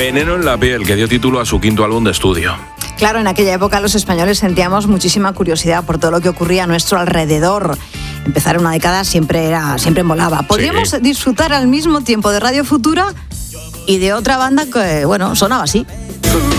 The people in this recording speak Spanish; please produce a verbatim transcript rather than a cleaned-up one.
Veneno en la piel, que dio título a su quinto álbum de estudio. Claro, en aquella época los españoles sentíamos muchísima curiosidad por todo lo que ocurría a nuestro alrededor. Empezar una década siempre era, siempre molaba. Podríamos sí. disfrutar al mismo tiempo de Radio Futura y de otra banda que, bueno, sonaba así.